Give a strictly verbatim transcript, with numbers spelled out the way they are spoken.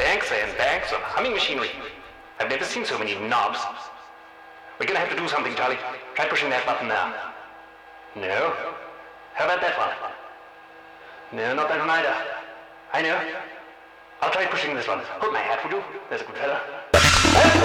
banks and banks of humming machinery. I've never seen so many knobs. We're gonna have to do something, Charlie. Try pushing that button now. No? How about that one? No, not that one either. I know. I'll try pushing this one. Hold my hat, would you? There's a good fellow.